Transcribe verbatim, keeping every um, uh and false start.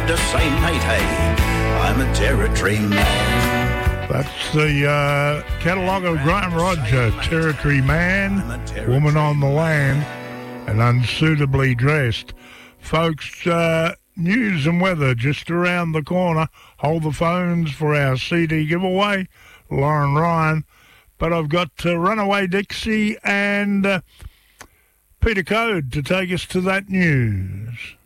to say, mate, hey, I'm a territory man. That's the uh, catalogue of Graham Roger, Territory Man, Woman on the Land, and Unsuitably Dressed. Folks, uh, news and weather just around the corner. Hold the phones for our C D giveaway, Lauren Ryan. But I've got uh, Runaway Dixie and uh, Peter Code to take us to that news.